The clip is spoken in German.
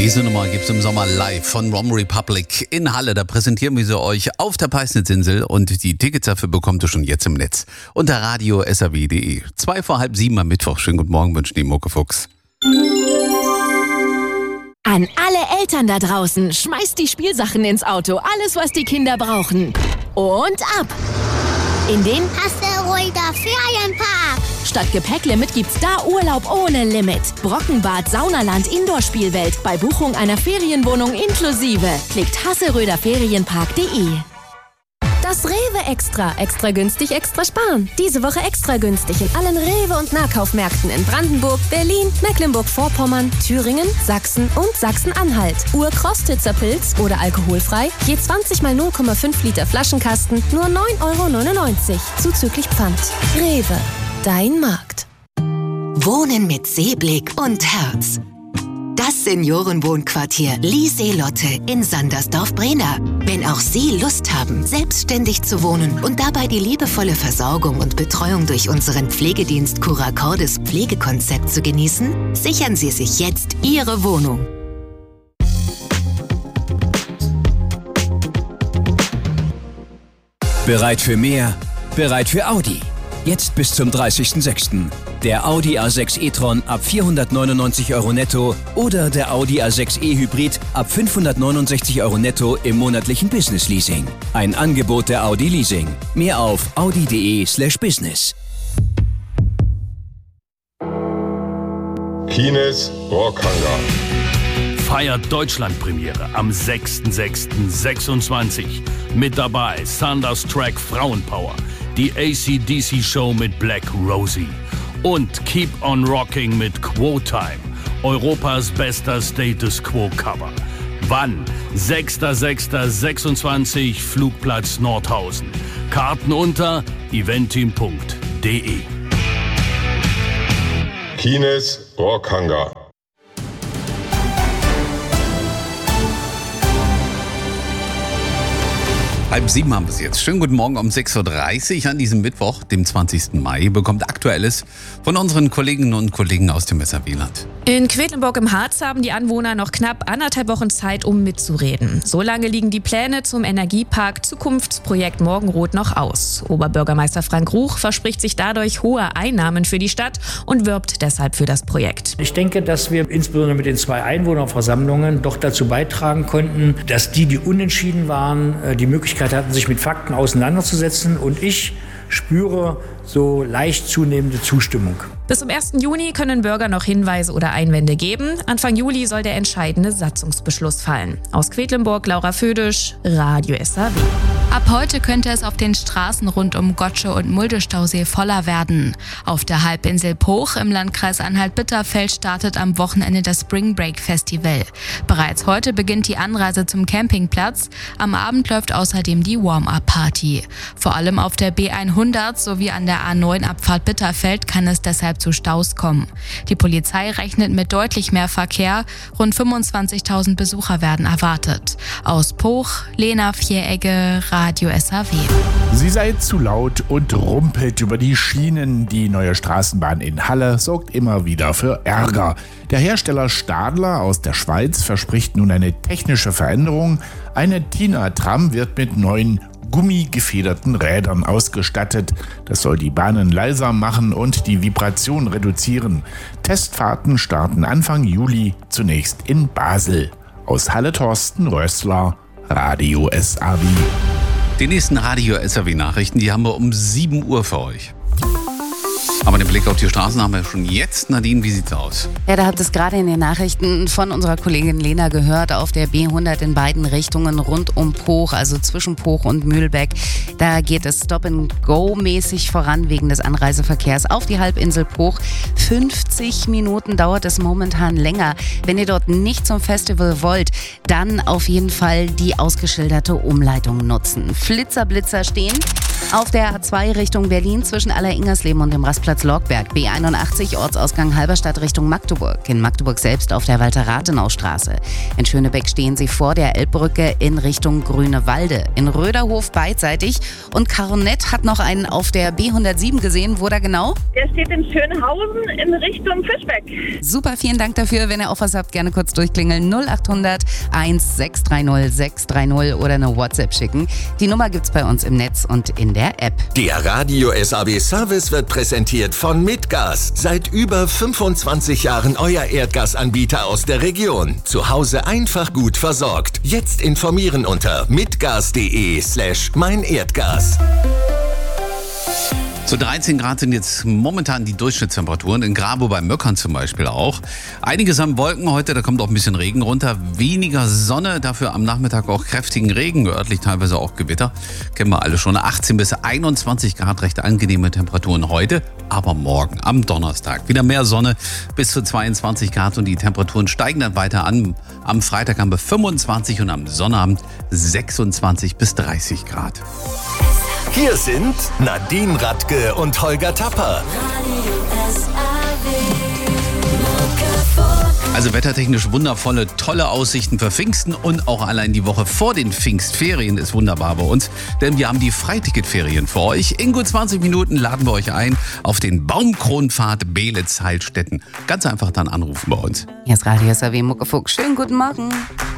Diese Nummer gibt es im Sommer live von Rom Republic in Halle. Da präsentieren wir sie euch auf der Peisnitzinsel und die Tickets dafür bekommt ihr schon jetzt im Netz unter radio.saw.de. 6:45 am Mittwoch. Schönen guten Morgen wünschen die Muckefuchs. An alle Eltern da draußen, schmeißt die Spielsachen ins Auto. Alles, was die Kinder brauchen. Und ab! In den Asteroider Ferienpark. Statt Gepäcklimit gibt's da Urlaub ohne Limit. Brockenbad, Saunaland, Indoor-Spielwelt. Bei Buchung einer Ferienwohnung inklusive. Klickt hasseröderferienpark.de. Das Rewe Extra. Extra günstig, extra sparen. Diese Woche extra günstig in allen Rewe- und Nahkaufmärkten in Brandenburg, Berlin, Mecklenburg-Vorpommern, Thüringen, Sachsen und Sachsen-Anhalt. Urkrostitzer Pilz oder alkoholfrei. Je 20 mal 0,5 Liter Flaschenkasten. Nur 9,99 €. Zuzüglich Pfand. Rewe. Dein Markt. Wohnen mit Seeblick und Herz. Das Seniorenwohnquartier Lieseelotte in Sandersdorf-Brena. Wenn auch Sie Lust haben, selbstständig zu wohnen und dabei die liebevolle Versorgung und Betreuung durch unseren Pflegedienst Curacordes Pflegekonzept zu genießen, sichern Sie sich jetzt Ihre Wohnung. Bereit für mehr? Bereit für Audi. Jetzt bis zum 30.06. Der Audi A6 e-tron ab 499 € netto oder der Audi A6 e-Hybrid ab 569 € netto im monatlichen Business-Leasing. Ein Angebot der Audi Leasing. Mehr auf audi.de/business. Kines Rockhangar feiert Deutschlandpremiere am 6.6.26. Mit dabei Thunderstruck Frauenpower, die AC/DC-Show mit Black Rosie und Keep on Rocking mit Quo Time, Europas bester Status Quo-Cover. Wann? 6.6.26, Flugplatz Nordhausen. Karten unter eventim.de. Kines Rockhangar. 6:30 haben wir es jetzt. Schönen guten Morgen um 6:30 Uhr an diesem Mittwoch, dem 20. Mai, bekommt Aktuelles von unseren Kolleginnen und Kollegen aus dem SAW-Land. In Quedlinburg im Harz haben die Anwohner noch knapp 1,5 Wochen Zeit, um mitzureden. So lange liegen die Pläne zum Energiepark Zukunftsprojekt Morgenrot noch aus. Oberbürgermeister Frank Ruch verspricht sich dadurch hohe Einnahmen für die Stadt und wirbt deshalb für das Projekt. Ich denke, dass wir insbesondere mit den 2 Einwohnerversammlungen doch dazu beitragen konnten, dass die unentschieden waren, die Möglichkeit hatten, sich mit Fakten auseinanderzusetzen, und ich spüre so leicht zunehmende Zustimmung. Bis zum 1. Juni können Bürger noch Hinweise oder Einwände geben. Anfang Juli soll der entscheidende Satzungsbeschluss fallen. Aus Quedlinburg, Laura Födisch, Radio SAW. Ab heute könnte es auf den Straßen rund um Gottsche und Mulde-Stausee voller werden. Auf der Halbinsel Poch im Landkreis Anhalt-Bitterfeld startet am Wochenende das Spring Break Festival. Bereits heute beginnt die Anreise zum Campingplatz. Am Abend läuft außerdem die Warm-Up-Party. Vor allem auf der B100 sowie an der A9-Abfahrt Bitterfeld kann es deshalb zu Staus kommen. Die Polizei rechnet mit deutlich mehr Verkehr. Rund 25.000 Besucher werden erwartet. Aus Poch, Lena Vieregge, Radio SAW. Sie sei zu laut und rumpelt über die Schienen. Die neue Straßenbahn in Halle sorgt immer wieder für Ärger. Der Hersteller Stadler aus der Schweiz verspricht nun eine technische Veränderung. Eine Tina-Tram wird mit neuen gummigefederten Rädern ausgestattet. Das soll die Bahnen leiser machen und die Vibration reduzieren. Testfahrten starten Anfang Juli, zunächst in Basel. Aus Halle Thorsten Rössler, Radio SAW. Die nächsten Radio SAW-Nachrichten, die haben wir um 7 Uhr für euch. Aber den Blick auf die Straßen haben wir schon jetzt. Nadine, wie sieht's aus? Ja, da habt ihr es gerade in den Nachrichten von unserer Kollegin Lena gehört. Auf der B100 in beiden Richtungen rund um Poch, also zwischen Poch und Mühlbeck. Da geht es Stop-and-Go-mäßig voran wegen des Anreiseverkehrs auf die Halbinsel Poch. 50 Minuten dauert es momentan länger. Wenn ihr dort nicht zum Festival wollt, dann auf jeden Fall die ausgeschilderte Umleitung nutzen. Flitzer, Blitzer stehen. Auf der A2 Richtung Berlin zwischen Aller-Ingersleben und dem Rastplatz Lorgberg. B81 Ortsausgang Halberstadt Richtung Magdeburg. In Magdeburg selbst auf der Walter-Rathenau-Straße. In Schönebeck stehen Sie vor der Elbbrücke in Richtung Grünewalde. In Röderhof beidseitig. Und Caronett hat noch einen auf der B107 gesehen. Wo da genau? Der steht in Schönhausen in Richtung Fischbeck. Super, vielen Dank dafür. Wenn ihr auch was habt, gerne kurz durchklingeln. 0800 1630 630 oder eine WhatsApp schicken. Die Nummer gibt's bei uns im Netz und in der App. Der Radio SAW Service wird präsentiert von Midgas. Seit über 25 Jahren euer Erdgasanbieter aus der Region. Zu Hause einfach gut versorgt. Jetzt informieren unter midgas.de/meinerdgas. So 13 Grad sind jetzt momentan die Durchschnittstemperaturen, in Grabow bei Möckern zum Beispiel auch. Einiges an Wolken heute, da kommt auch ein bisschen Regen runter. Weniger Sonne, dafür am Nachmittag auch kräftigen Regen, örtlich teilweise auch Gewitter. Kennen wir alle schon. 18 bis 21 Grad, recht angenehme Temperaturen heute. Aber morgen, am Donnerstag, wieder mehr Sonne, bis zu 22 Grad und die Temperaturen steigen dann weiter an. Am Freitag haben wir 25 und am Sonnabend 26 bis 30 Grad. Hier sind Nadine Radke und Holger Tapper. Also wettertechnisch wundervolle, tolle Aussichten für Pfingsten und auch allein die Woche vor den Pfingstferien ist wunderbar bei uns, denn wir haben die Freiticketferien für euch. In gut 20 Minuten laden wir euch ein auf den Baumkronpfad Beelitz-Heilstätten. Ganz einfach dann anrufen bei uns. Hier ist Radio SAW Muckefuck. Schönen guten Morgen.